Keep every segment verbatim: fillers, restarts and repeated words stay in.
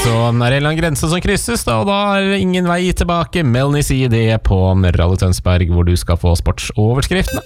så er det en eller annen grense som krysses, da, og da er det ingen vei tilbake. Melanie sier det på Rally Tønsberg, hvor du skal få sportsoverskriftene.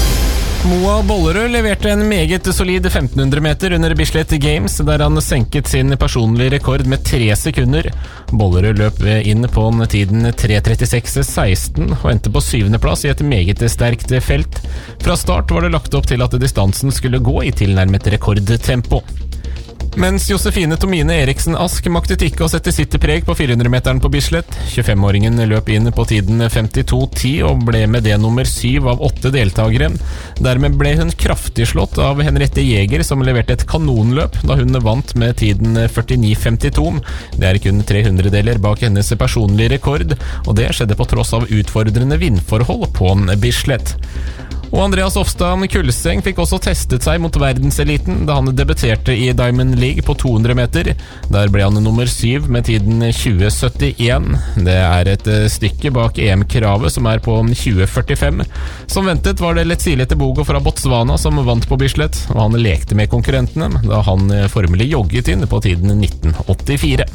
Moa Bollerød leverte en meget solid femten hundre meter under Bislett Games, der han senket sin personlige rekord med tre sekunder. Bollerød løp inn på tiden tre trettiseks seksten og endte på syvende plass i et meget sterkt felt. Fra start var det lagt opp til at distansen skulle gå i tilnærmet rekordtempo. Mens Josefine Tomine Eriksen Ask maktet ikke å sette sitt preg på fire hundre meteren på Bislett. tjuefem-åringen løp inn på tiden femtito ti og ble med det nummer syv av åtte deltagere. Dermed ble hun kraftig slått av Henriette Jäger, som leverte et kanonløp da hun vant med tiden førtini femtito. Det er kun tre hundredeler bak hennes personlige rekord, og det skjedde på tross av utfordrende vindforhold på Bislett. Og Andreas Ofstad Kulseng fikk også testet seg mot verdenseliten da han debuterte i Diamond League på to hundre meter. Der ble han nummer syv med tiden tjue syttien. Det er et stykke bak E M-kravet, som er på tjue førtifem. Som ventet var det Letsile Tebogo fra Botswana som vant på Bislett, og han lekte med konkurrentene da han formelig jogget inn på tiden nitten åttifire.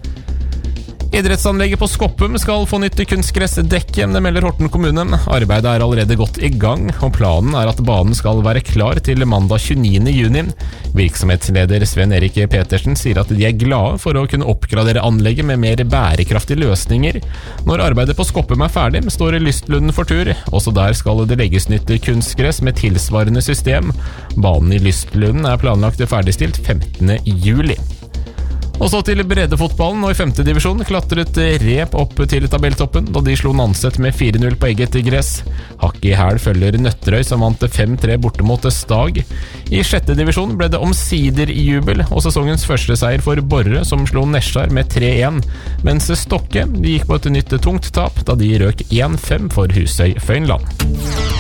Idrettsanlegget på Skoppum skal få nytt kunstgressdekke, det melder Horten kommune. Arbeidet er allerede godt i gang, og planen er at banen skal være klar til mandag tjueniende juni. Virksomhetsleder Sven Erik Petersen sier at de er glade for å kunne oppgradere anlegget med mer bærekraftige løsninger. Når arbeidet på Skoppum er ferdig, står Lystlunden for tur. Også der skal det legges nytt kunstgress med tilsvarende system. Banen i Lystlunden er planlagt ferdigstilt femtende juli. Og så til breddefotballen, og i femte divisjon klatret Rep opp til tabelltoppen da de slo Nanset med fire null på eget gress. Hakk i hæl følger Nøtterøy, som vant fem tre borte mot Stag. I sjette divisjon ble det omsider jubel, og sesongens første seier for Borre, som slo Nesjar med tre en, mens Stokke gikk på et nytt tungt tap da de røk en fem for Husøy Føynland.